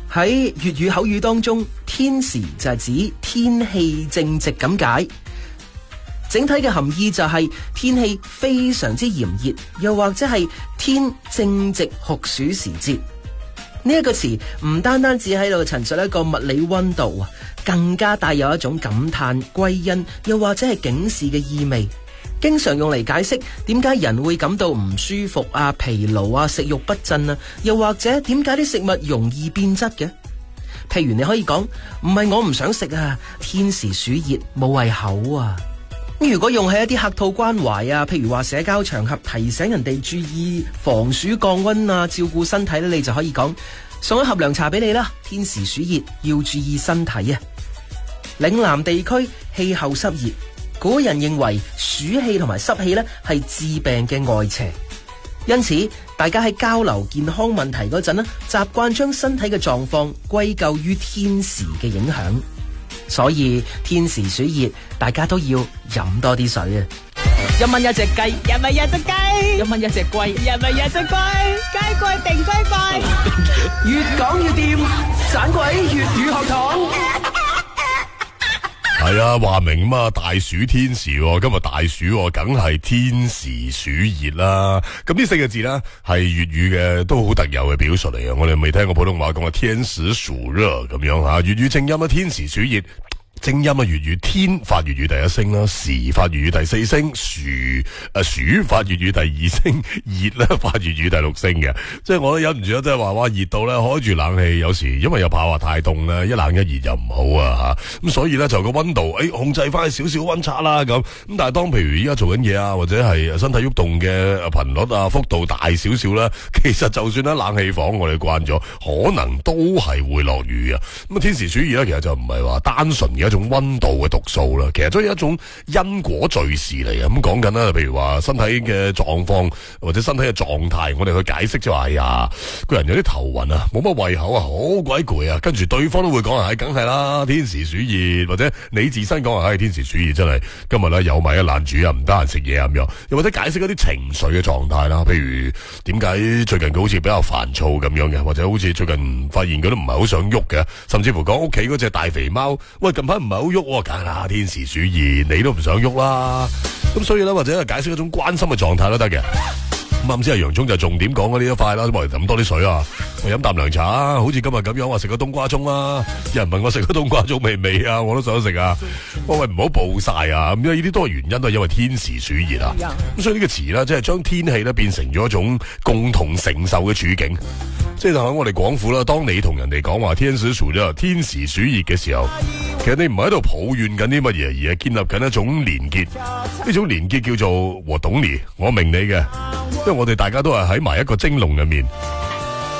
喺粵語口語當中，天時就係指天氣正直咁解。整體嘅含義就係天氣非常之炎熱，又或者係天正值酷暑時節。呢一個詞唔單單只喺度陳述一個物理溫度啊，更加帶有一種感嘆、歸因，又或者係警示嘅意味。經常用嚟解釋點解人會感到唔舒服啊、疲勞啊、食慾不振啊，又或者點解啲食物容易變質嘅。譬如你可以講，唔係我唔想食啊，天時暑熱冇胃口啊。如果用喺一啲客套關懷啊，譬如話社交場合提醒人哋注意防暑降溫啊，照顧身體咧，你就可以講，送一盒涼茶俾你啦，天時暑熱要注意身體啊。嶺南地區氣候濕熱，古人認為暑氣同埋濕氣咧係致病嘅外邪，因此大家喺交流健康問題嗰陣咧，習慣將身體嘅狀況歸咎於天時嘅影響。所以天時暑熱，大家都要飲多啲水啊！1蚊一隻雞， 人咪一隻雞 1蚊一隻龜， 人咪一隻龜，雞貴定龜貴， 越講越掂，盞鬼粵語學堂。 係啊，話明嘛，大暑天時，今日大暑，梗係天時暑熱啦。咁呢4個字呢，係粵語嘅都好特有嘅表述嚟嘅。我哋未聽過普通話講嘅天時暑熱咁樣吓，粵語正音啊，天時暑熱。正音啊，粵語天發粵語第一聲啦，時發粵語第4聲，暑發粵語第2聲，熱咧發粵語第6聲嘅。即係我都忍唔住啦，即係話哇熱到咧開住冷氣，有時因為又怕話太凍咧，一冷一熱又唔好啊吓。咁所以咧就個溫度控制翻少少溫差啦咁。咁但係當譬如依家做緊嘢啊，或者係身體喐動嘅頻率啊幅度大少少啦，其實就算喺冷氣房我哋慣咗，可能都係會落雨啊。咁天時暑熱咧，其實就唔係話單純嘅一種溫度嘅讀數啦，其實都係一種因果敘事嚟嘅。咁講緊啦，譬如話身體嘅狀況或者身體嘅狀態，我哋去解釋就話，哎呀，個人有啲頭暈啊，冇乜胃口啊，好鬼攰啊，跟住對方都會講，梗係啦，天時暑熱，或者你自身講，天時暑熱真係今日咧有米一難煮啊，唔得閒食嘢咁樣，又或者解釋一啲情緒嘅狀態啦，譬如點解最近佢好似比較煩躁咁樣嘅，或者好似最近發現佢都唔係好想喐嘅，甚至乎講屋企嗰隻大肥貓，喂，近排唔係好喐，梗係啦，天時暑熱，你都唔想喐啦。咁所以咧，或者係解釋一種關心嘅狀態都得嘅。咁啱先係洋葱就重點講嗰呢一塊啦，我哋飲多啲水啊，我飲啖涼茶啊，好似今日咁樣話食個冬瓜盅啦。有人問我食個冬瓜盅未啊，我都想食啊。喂，唔好暴曬啊，咁因為呢啲都係原因，都係因為天時暑熱啊。咁所以呢個詞咧，即係將天氣咧變成咗一種共同承受嘅處境。即係喺我哋廣府啦，當你同人哋講話天時暑熱嘅時候，其實你唔係喺度抱怨緊啲乜嘢，而係建立緊一種連結。呢種連結叫做我懂你，我明你嘅，因為我哋大家都係喺埋一個蒸籠入面。